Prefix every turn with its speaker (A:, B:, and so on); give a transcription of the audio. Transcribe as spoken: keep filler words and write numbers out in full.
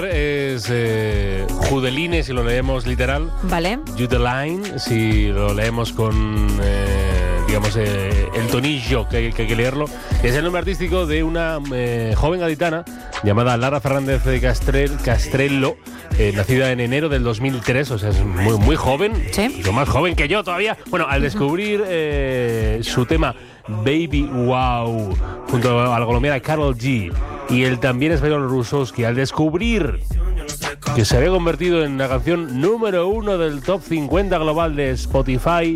A: Es eh, Judeline, si lo leemos literal.
B: Vale.
A: Judeline, si lo leemos con, eh, digamos, eh, el tonillo que hay, que hay que leerlo. Es el nombre artístico de una eh, joven gaditana llamada Lara Fernández de Castrel, Castrello, eh, nacida en enero del dos mil tres, o sea, es muy, muy joven.
B: Sí.
A: Lo más joven que yo todavía. Bueno, al descubrir eh, su tema Baby Wow, junto a la colombiana Karol G y el también español Rusowski, al descubrir que se había convertido en la canción número uno del top cincuenta global de Spotify,